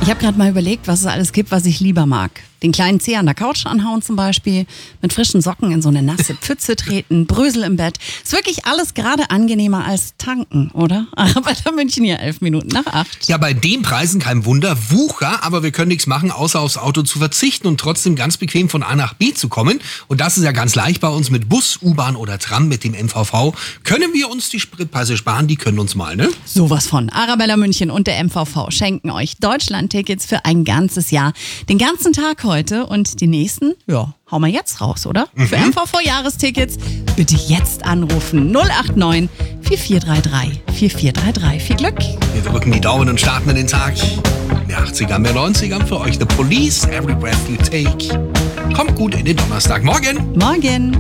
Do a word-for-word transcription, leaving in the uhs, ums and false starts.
Ich habe gerade mal überlegt, was es alles gibt, was ich lieber mag. Den kleinen Zeh an der Couch anhauen zum Beispiel, mit frischen Socken in so eine nasse Pfütze treten, Brösel im Bett. Ist wirklich alles gerade angenehmer als tanken, oder? Arbeiter München hier, elf Minuten nach acht. Ja, bei den Preisen kein Wunder, Wucher, aber wir können nichts machen, außer aufs Auto zu verzichten und trotzdem ganz bequem von A nach B zu kommen. Und das ist ja ganz leicht bei uns mit Bus, U-Bahn oder Tram mit dem M V V. Können wir uns die Spritpreise sparen? Die können uns mal, ne? Sowas von. Arabella München und der M V V schenken euch Deutschland-Tickets für ein ganzes Jahr. Den ganzen Tag heute und die nächsten, ja, hauen wir jetzt raus, oder? Mhm. Für M V V-Jahrestickets bitte jetzt anrufen. null acht neun, vier vier drei drei, vier vier drei drei. Viel Glück. Wir drücken die Daumen und starten in den Tag. Mehr achtzigern, mehr neunzigern für euch. The Police, Every Breath You Take. Kommt gut in den Donnerstag. Morgen. Morgen.